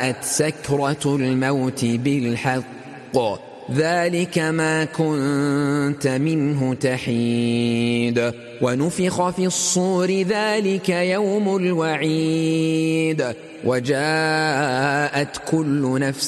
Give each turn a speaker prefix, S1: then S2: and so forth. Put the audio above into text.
S1: وجاءت سكرة الموت بالحق ذلك ما كنت منه تحيد ونفخ في الصور ذلك يوم الوعيد وجاءت كل نفس